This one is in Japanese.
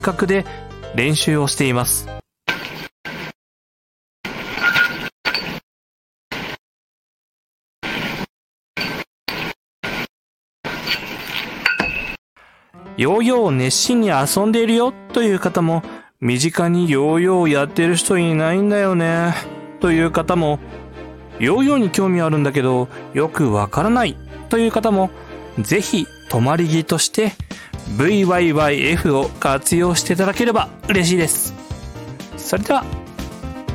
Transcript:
覚で練習をしています。ヨーヨーを熱心に遊んでいるよという方も、身近にヨーヨーをやってる人いないんだよねという方も、ヨーヨーに興味あるんだけどよくわからないという方も、ぜひ泊まり木として VYYF を活用していただければ嬉しいです。それでは